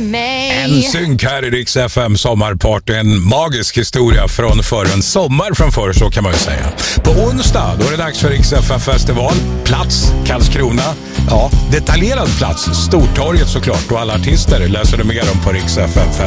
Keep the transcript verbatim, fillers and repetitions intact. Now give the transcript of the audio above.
mig. En synk här i Rix F M sommarparty. En magisk historia från förr. En sommar från förr, så kan man ju säga. På onsdag, då är det dags för Rix F M-festival. Plats, Karlskrona. Ja, detaljerad plats. Stortorget såklart. Och alla artister läser du mer om på Rix F M.